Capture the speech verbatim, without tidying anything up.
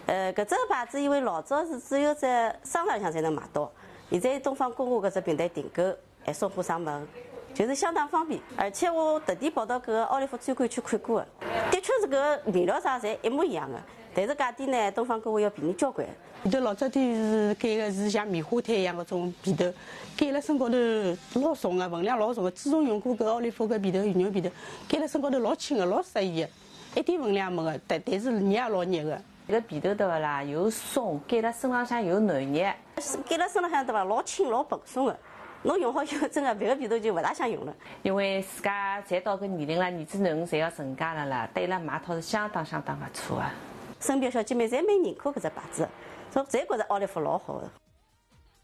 呃，搿只牌子因为老早是只有在商场里向才能买到，现在东方购物搿只平台订购还送货上门，就是相当方便。而且我特地跑到搿个奥利福专柜去看过的，的确是搿个面料啥侪一模一样的，但是价钿呢，东方购物要便宜交关。 皮头老早点是盖个是像棉花毯一样搿种皮头，盖辣身高头老重个，分量老重个。自从用过搿奥利福搿皮头羽绒皮头，盖辣身高头老轻个，老适意个，一点分量没个，但但是热也老热个。 这个皮头对勿啦？又松，盖辣身浪向又暖热。 盖辣身浪向对伐？老轻老蓬松的，侬用好以后，真个别个皮头就勿大想用了。 因为自家侪到搿年龄了，儿子囡恩侪要成家了啦，对伊拉买套是相当相当勿错啊。 身边小姐妹侪蛮认可搿只牌子，所以侪觉着奥利福老好的。